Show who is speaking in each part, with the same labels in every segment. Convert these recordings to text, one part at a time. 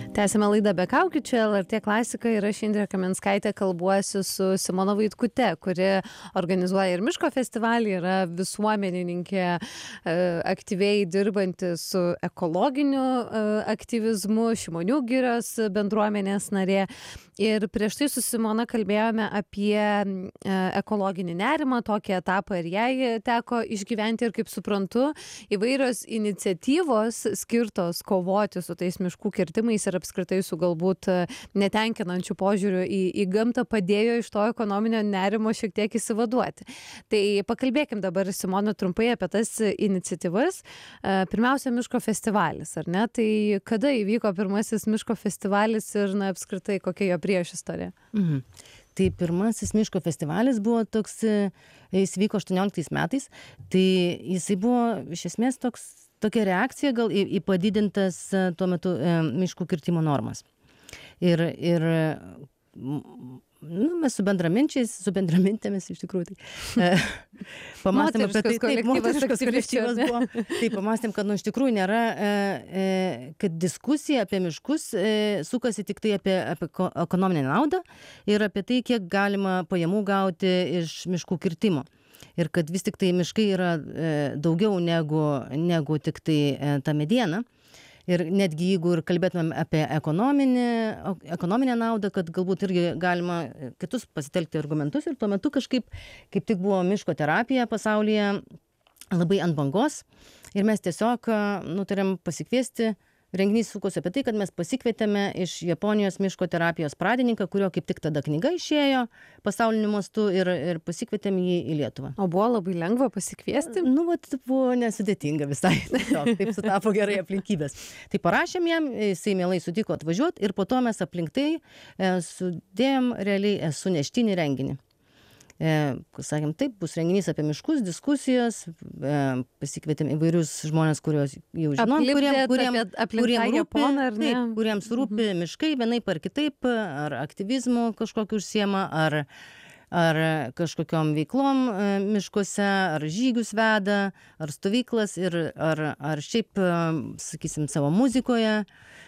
Speaker 1: Tęsime laidą be kaukių, čia LRT klasika ir aš Indrė Kaminskaitė kalbuosi su Simona Vaitkute, kuri organizuoja ir miško festivalį, yra visuomenininkė, aktyviai dirbanti su ekologiniu aktyvizmu, Šimonių girios bendruomenės narė. Ir prieš tai su Simona kalbėjome apie ekologinį nerimą, tokį etapą ir jai teko išgyventi ir, kaip suprantu, įvairios iniciatyvos skirtos kovoti su tais miškų kirtimais ir apskritai su galbūt netenkinančiu požiūriu į gamtą padėjo iš to ekonominio nerimo šiek tiek įsivaduoti. Tai pakalbėkim dabar, Simona, trumpai apie tas iniciatyvas. Pirmiausia, miško festivalis, ar ne? Tai kada įvyko pirmasis miško festivalis ir apskritai kokia jo priešistorė?
Speaker 2: Tai pirmasis miško festivalis buvo toks, jis vyko 18 metais, tai jisai buvo iš esmės tokia reakcija gal į padidintas tuo metu miškų kirtimo normas. Ir mes su bendramintėmis iš tikrųjų pamastėm apie tai, moteriškas kolektyvas buvo. Tai pamastėm, kad iš tikrųjų nėra, kad diskusija apie miškus sukasi tik tai apie ekonominę naudą ir apie tai, kiek galima pajamų gauti iš miškų kirtimo. Ir kad vis tik tai miškai yra daugiau negu tik tai ta mediena. Ir netgi jeigu ir kalbėtumėm apie ekonominę naudą, kad galbūt irgi galima kitus pasitelkti argumentus. Ir tuo metu kažkaip, kaip tik buvo miško terapija pasaulyje labai ant bangos. Ir mes tiesiog nutarėm pasikviesti. Renginys sukosi apie tai, kad mes pasikvietėme iš Japonijos miško terapijos pradininką, kurio kaip tik tada knyga išėjo pasauliniu mastu ir pasikvietėm jį į Lietuvą.
Speaker 1: O buvo labai lengva pasikviesti?
Speaker 2: Buvo nesudėtinga visai. Taip sutapo gerai aplinkybės. Tai parašėm jam, jisai mielai sutiko atvažiuoti ir po to mes aplink tai sudėjom realiai suneštinį renginį. Sakėm, taip, bus renginys apie miškus, diskusijos, pasikvietėm įvairius žmonės, kuriuos jau žinom, kuriems rūpi miškai vienaip ar kitaip, ar aktyvizmu kažkokiu užsiema, ar kažkokiom veiklom miškuose, ar žygius veda, ar stovyklas, ar šiaip, sakysim, savo muzikoje.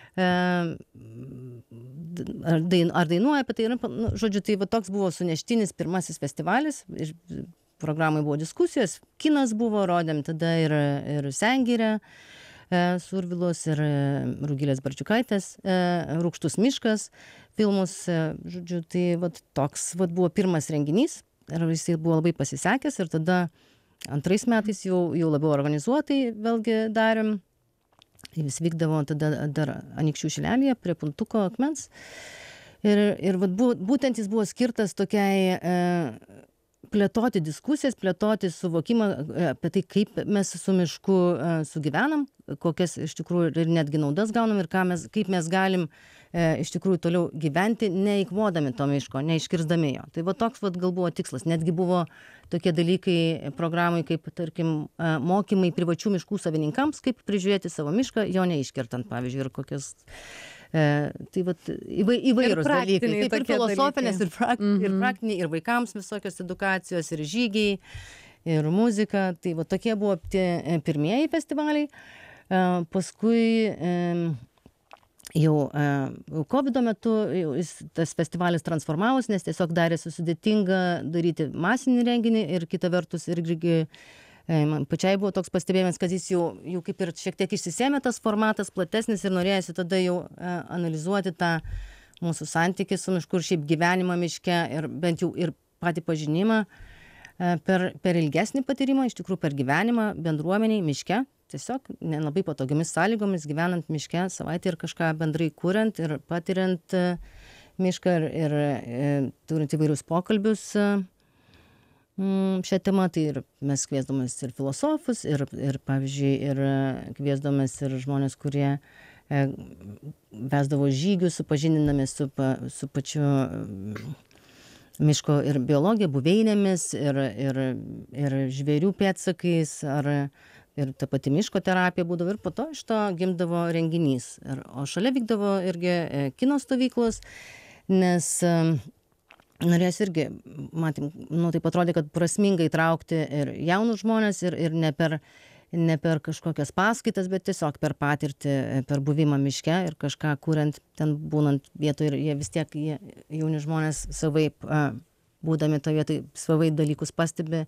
Speaker 2: Ar dainuoja apie tai, žodžiu, tai toks buvo suneštinis pirmasis festivalis, programai buvo diskusijos, kinas buvo, rodėm tada ir Sengirę, Survilos ir Rugilės Barčiukaitės, Rūgštus miškas, filmus, žodžiu, tai toks buvo pirmas renginys ir jisai buvo labai pasisekęs ir tada antrais metais jau labiau organizuotai vėlgi darėm. Jis vykdavo tada dar Anykščių šilelyje prie Puntuko akmens. Ir būtent jis buvo skirtas tokiai plėtoti diskusijas, plėtoti suvokimą apie tai, kaip mes su mišku sugyvenam, kokias iš tikrųjų ir netgi naudas gaunam ir kaip mes galim iš tikrųjų toliau gyventi, neįkvodami to miško, neiškirsdami jo. Tai toks gal buvo tikslas. Netgi buvo tokie dalykai programai, kaip, tarkim, mokymai privačių miškų savininkams, kaip prižiūrėti savo mišką, jo neiškirtant, pavyzdžiui, ir kokias tai įvairūs dalykai. Taip ir filosofinės, ir praktiniai, ir vaikams visokios edukacijos, ir žygiai, ir muzika. Tai tokie buvo tie pirmieji festivaliai. Paskui jau COVID metu tas festivalis transformavosi, nes tiesiog darėsi sudėtinga daryti masinį renginį ir kita vertus irgi man pačiai buvo toks pastebėjimas, kad jis jau kaip ir šiek tiek išsisėmė tas formatas platesnis ir norėjosi tada jau analizuoti tą mūsų santykį su mišku ir šiaip gyvenimą miške ir bent jau ir patį pažinimą per ilgesnį patyrimą, iš tikrųjų per gyvenimą bendruomeniai miške, tiesiog nelabai patogiomis sąlygomis gyvenant miške savaitę ir kažką bendrai kuriant ir patiriant mišką ir turint įvairius pokalbius šią temą, tai ir mes kviesdomės ir filosofus, ir pavyzdžiui, ir kviesdomės ir žmonės, kurie vesdavo žygius, supažindinami su pačiu miško ir biologija, buveinėmis, ir žvėrių pėdsakais, ir ta pati miško terapija būdavo, ir po to iš to gimdavo renginys. O šalia vykdavo irgi kino stovyklos, nes norės irgi, matėm, taip atrodė, kad prasmingai traukti ir jaunus žmonės, ir ne per ne per kažkokias paskaitas, bet tiesiog per patirtį, per buvimą miške ir kažką kuriant, ten būnant vietoje, ir jie vis tiek, jauni žmonės savaip, būdami to vietoj, savai dalykus pastebi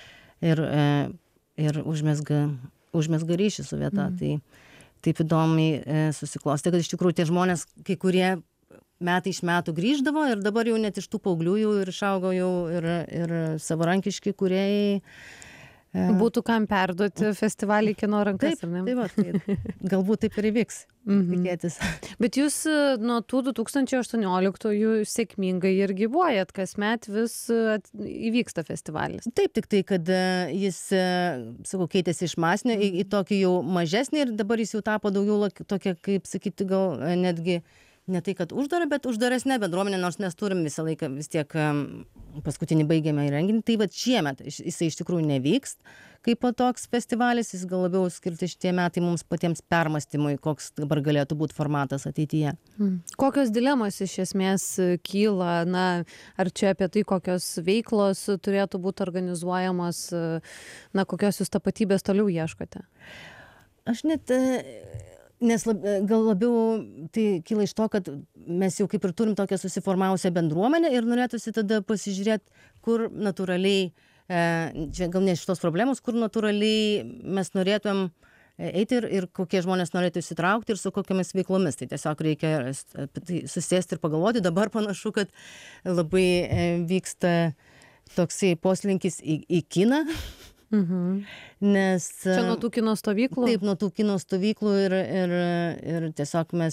Speaker 2: ir užmesga ryšį su vieta. Tai taip įdomiai susiklostė, kad iš tikrųjų tie žmonės, kai kurie metai iš metų grįždavo ir dabar jau net iš tų paauglių jau ir išaugo jau ir savarankiški kūrėjai.
Speaker 1: Būtų kam perduoti festivalį kino rankas, ar ne?
Speaker 2: Taip, tai galbūt taip ir įvyks, tikėtis.
Speaker 1: Bet jūs nuo tų 2018-ųjų sėkmingai ir gyvuojat, kasmet vis įvyksta festivalis.
Speaker 2: Taip, tik tai, kad jis, sakau, keitėsi iš masinio į tokį jau mažesnį ir dabar jis jau tapo daugiau tokia, kaip sakyti, gal netgi ne tai, kad uždara, bet uždaresnė bendruomenė, nors mes turim visą laiką vis tiek paskutinį baigiamą įrenginį. Tai vat šiemet jisai iš tikrųjų nevyks kaip toks festivalis, jis gal labiau skirti šitie metai mums patiems permastymui, koks dabar galėtų būti formatas ateityje.
Speaker 1: Kokios dilemos iš esmės kyla, na, ar čia apie tai, kokios veiklos turėtų būti organizuojamos, na, kokios jūs tapatybės toliau ieškote?
Speaker 2: Aš net... Nes gal labiau tai kyla iš to, kad mes jau kaip ir turim tokią susiformavusią bendruomenę ir norėtųsi tada pasižiūrėti, kur natūraliai, čia gal ne šitos problemos, kur natūraliai mes norėtumėm eiti ir kokie žmonės norėtų įsitraukti ir su kokiamis veiklomis. Tai tiesiog reikia susėsti ir pagalvoti. Dabar panašu, kad labai vyksta toksai poslinkis į kiną. Nes
Speaker 1: čia nuo tų kino stovyklų?
Speaker 2: Taip, nuo tų kino stovyklų ir tiesiog mes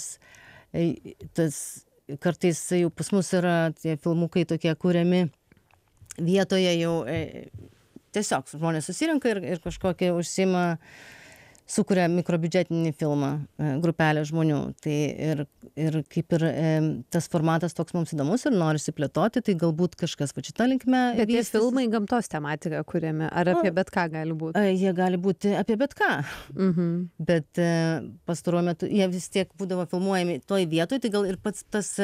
Speaker 2: kartais jau pas mus yra tie filmukai tokie kuriami vietoje jau tiesiog žmonės susirenka ir kažkokie užsiima, sukuria mikrobiudžetinį filmą grupelė žmonių. Tai ir kaip ir tas formatas toks mums įdomus ir norisi plėtoti, tai galbūt kažkas va šitą linkme.
Speaker 1: Bet tie filmai gamtos tematika kuriami, ar apie bet ką gali būti?
Speaker 2: Jie gali būti apie bet ką. Bet pastaruoju metu jie vis tiek būdavo filmuojami toj vietoj, tai gal ir pats tas...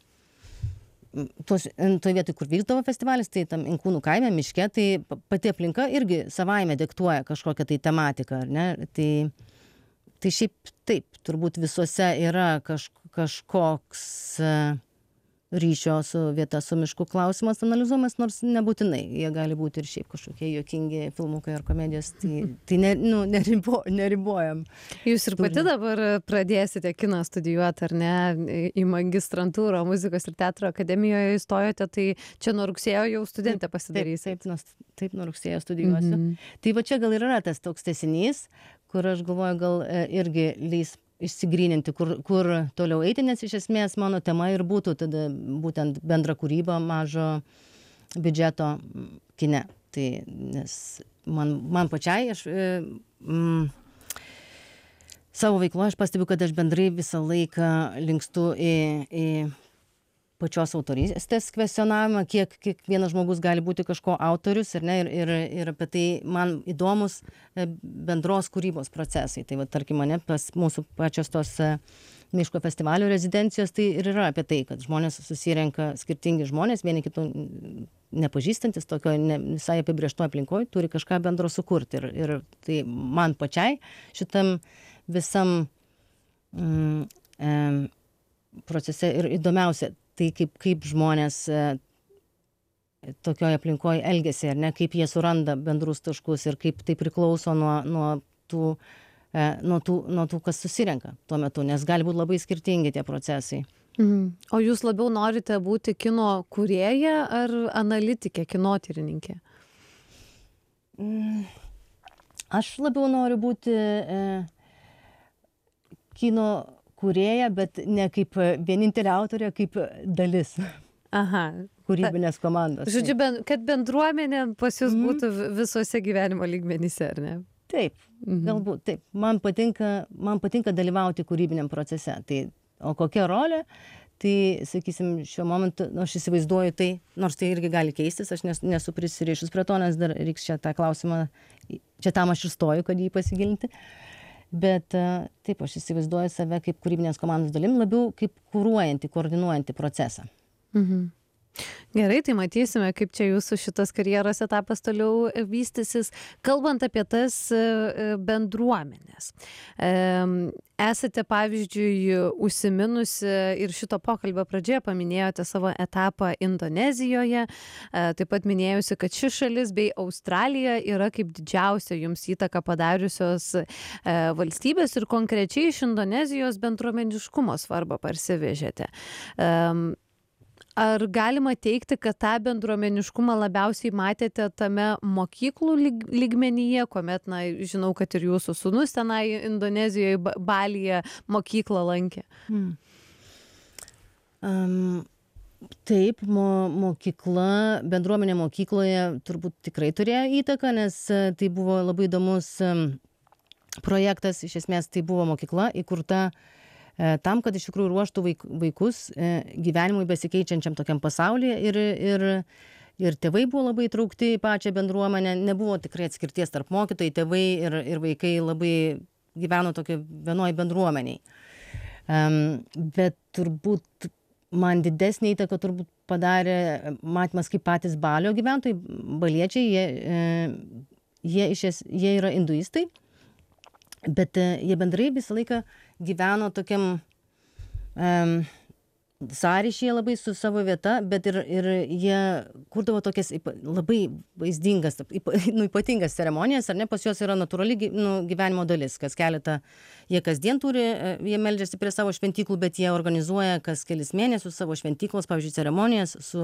Speaker 2: toj vietoj, kur vykdavo festivalis, tai tam Inkūnų kaime, miške, tai pati aplinka irgi savaime diktuoja kažkokią tai tematiką, ar ne? Tai šiaip taip, turbūt visuose yra kažkoks ryšio su vieta, su mišku klausimas analizuojamas, nors nebūtinai. Jie gali būti ir šiaip kažkokie juokingi filmukai ar komedijos, tai neribojam.
Speaker 1: Jūs ir pati dabar pradėsite kiną studijuoti, ar ne, į magistrantūrą muzikos ir teatro akademijoje įstojote, tai čia nuo rugsėjo jau studentė pasidarys.
Speaker 2: Taip, nuo rugsėjo studijuosiu. Tai va čia gal ir yra tas toks tęsinys, kur aš galvoju, gal irgi leis išsigryninti, kur toliau eiti, nes iš esmės mano tema ir būtų tada būtent bendra kūryba mažo biudžeto kine. Tai nes man pačiai, aš savo veikloje aš pastebiu, kad aš bendrai visą laiką linkstu į pačios autorystės kvestionavimą, kiek kiekvienas žmogus gali būti kažko autorius, ar ne, ir apie tai man įdomus bendros kūrybos procesai. Tai va, tarkim, mane pas mūsų pačios tos miško festivalio rezidencijos, tai ir yra apie tai, kad žmonės susirenka, skirtingi žmonės, vieni kitų nepažįstantis, tokio visai apibrėžto aplinkoje, turi kažką bendro sukurti. Ir tai man pačiai šitam visam procese ir įdomiausia, tai kaip žmonės tokioje aplinkoje elgiasi, ar ne, kaip jie suranda bendrus taškus ir kaip tai priklauso nuo tų, kas susirenka tuo metu, nes gali būti labai skirtingi tie procesai.
Speaker 1: O jūs labiau norite būti kino kūrėja ar analitikė, kinotyrininkė?
Speaker 2: Aš labiau noriu būti kino kūrėja, bet ne kaip vienintelė autorė, kaip dalis kūrybinės komandos.
Speaker 1: Žodžiu, kad bendruomenė pas jūs būtų visose gyvenimo lygmenyse, ar ne?
Speaker 2: Taip, galbūt taip. Man patinka dalyvauti kūrybiniam procese. Tai, o kokia rolė? Tai, sakysim, šiuo momentu, aš įsivaizduoju tai, nors tai irgi gali keistis, aš nesu prisirišus prie to, nes dar reiks čia tą klausimą, čia tam aš ir stoju, kad jį pasigilinti. Bet taip, aš įsivaizduoju save kaip kūrybinės komandos dalim, labiau kaip kuruojantį, koordinuojantį procesą.
Speaker 1: Gerai, tai matysime, kaip čia jūsų šitas karjeros etapas toliau vystysis. Kalbant apie tas bendruomenės. Esate, pavyzdžiui, užsiminusi ir šito pokalbio pradžioje paminėjote savo etapą Indonezijoje. Taip pat minėjusi, kad ši šalis bei Australija yra kaip didžiausia jums įtaką padariusios valstybės ir konkrečiai iš Indonezijos bendruomeniškumo svarbą parsivežėte. Ar galima teigti, kad tą bendruomeniškumą labiausiai matėte tame mokyklų lygmenyje, kuomet, na, žinau, kad ir jūsų sūnus tenai Indonezijoje, Balyje mokyklą lankė?
Speaker 2: Taip, mokykla, bendruomenė mokykloje turbūt tikrai turėjo įtaką, nes tai buvo labai įdomus projektas. Iš esmės tai buvo mokykla įkurta tam, kad iš tikrųjų ruoštų vaikus gyvenimui besikeičiančiam tokiam pasaulyje ir tėvai buvo labai įtraukti į pačią bendruomenę, nebuvo tikrai atskirties tarp mokytojai, tėvai ir vaikai labai gyveno tokio vienoj bendruomeniai. Bet turbūt man didesnį įtaką turbūt padarė matymas, kaip patys Balio gyventojai, baliečiai, jie yra hinduistai, bet jie bendrai visą laiką gyveno tokiam sąryšyje labai su savo vieta, bet ir jie kurdavo tokias labai vaizdingas, ypatingas ceremonijas, ar ne, pas juos yra natūrali gyvenimo dalis, kas keletą, jie kasdien turi, jie meldžiasi prie savo šventyklų, bet jie organizuoja kas kelis mėnesius savo šventyklos, pavyzdžiui, ceremonijas su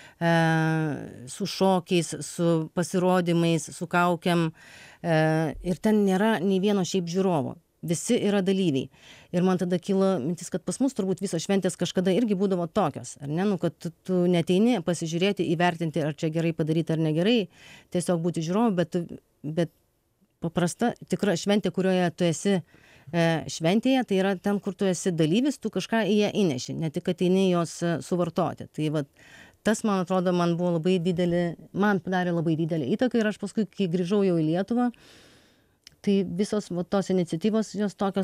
Speaker 2: šokiais, su pasirodymais, su kaukiam, ir ten nėra nei vieno šiaip žiūrovo. Visi yra dalyviai. Ir man tada kilo mintis, kad pas mus turbūt visos šventės kažkada irgi būdavo tokios, ar ne, kad tu neteini pasižiūrėti, įvertinti, ar čia gerai padaryti ar negerai, tiesiog būti žiūrovu, bet paprasta, tikra šventė, kurioje tu esi šventėje, tai yra ten, kur tu esi dalyvis, tu kažką į ją įneši, ne tik ateini jos suvartoti. Tai va, tas, man atrodo, man padarė labai didelį įtaką ir aš paskui, kai grįžau jau į Lietuvą, tai visos tos iniciatyvos, jos tokios